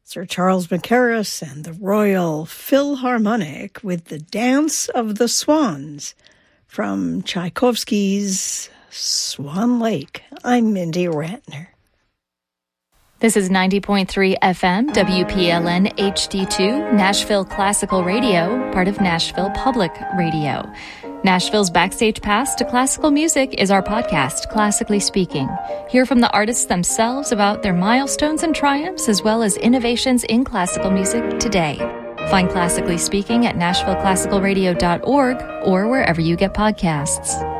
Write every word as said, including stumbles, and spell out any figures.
Sir Charles Mackerras and the Royal Philharmonic with the Dance of the Swans from Tchaikovsky's Swan Lake. I'm Mindy Ratner. This is ninety point three F M, W P L N H D two, Nashville Classical Radio, part of Nashville Public Radio. Nashville's backstage pass to classical music is our podcast, Classically Speaking. Hear from the artists themselves about their milestones and triumphs, as well as innovations in classical music today. Find Classically Speaking at nashville classical radio dot org or wherever you get podcasts.